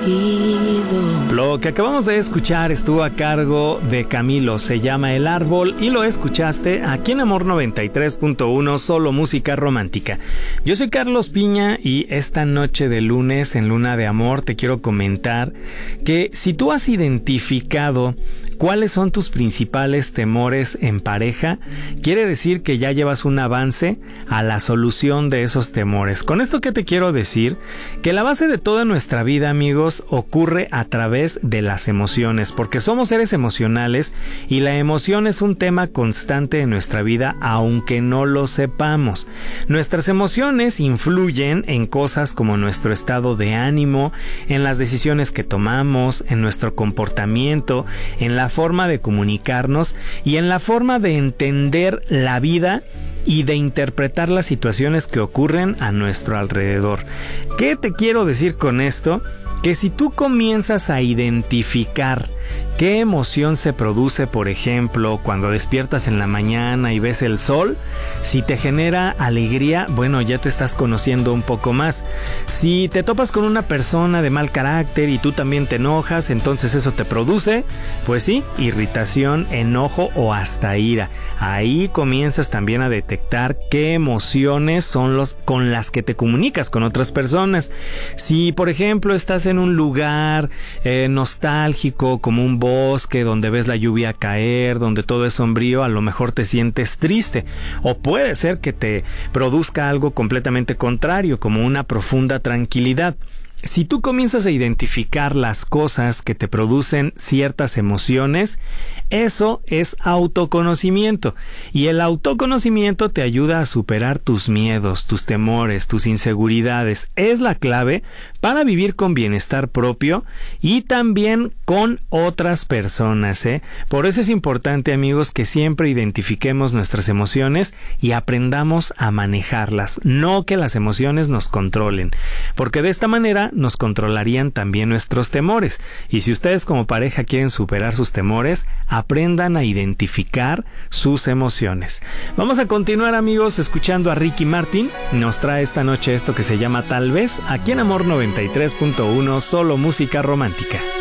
Lo que acabamos de escuchar estuvo a cargo de Camilo, se llama El Árbol y lo escuchaste aquí en Amor 93.1, solo música romántica. Yo soy Carlos Piña y esta noche de lunes en Luna de Amor te quiero comentar que si tú has identificado cuáles son tus principales temores en pareja, quiere decir que ya llevas un avance a la solución de esos temores. Con esto, ¿qué te quiero decir? Que la base de toda nuestra vida, amigos, ocurre a través de las emociones, porque somos seres emocionales y la emoción es un tema constante en nuestra vida, aunque no lo sepamos. Nuestras emociones influyen en cosas como nuestro estado de ánimo, en las decisiones que tomamos, en nuestro comportamiento, en la forma de comunicarnos y en la forma de entender la vida y de interpretar las situaciones que ocurren a nuestro alrededor. ¿Qué te quiero decir con esto? Que si tú comienzas a identificar qué emoción se produce, por ejemplo, cuando despiertas en la mañana y ves el sol, si te genera alegría, bueno, ya te estás conociendo un poco más. Si te topas con una persona de mal carácter y tú también te enojas, entonces eso te produce, pues sí, irritación, enojo o hasta ira. Ahí comienzas también a detectar qué emociones son con las que te comunicas con otras personas. Si, por ejemplo, estás en un lugar nostálgico como un bosque donde ves la lluvia caer, donde todo es sombrío, a lo mejor te sientes triste, o puede ser que te produzca algo completamente contrario, como una profunda tranquilidad. Si tú comienzas a identificar las cosas que te producen ciertas emociones, eso es autoconocimiento. Y el autoconocimiento te ayuda a superar tus miedos, tus temores, tus inseguridades. Es la clave para vivir con bienestar propio y también con otras personas, ¿eh? Por eso es importante, amigos, que siempre identifiquemos nuestras emociones y aprendamos a manejarlas, no que las emociones nos controlen, porque de esta manera nos controlarían también nuestros temores. Y si ustedes como pareja quieren superar sus temores, aprendan a identificar sus emociones. Vamos a continuar, amigos, escuchando a Ricky Martin. Nos trae esta noche esto que se llama Tal Vez, aquí en Amor 93.1, solo música romántica.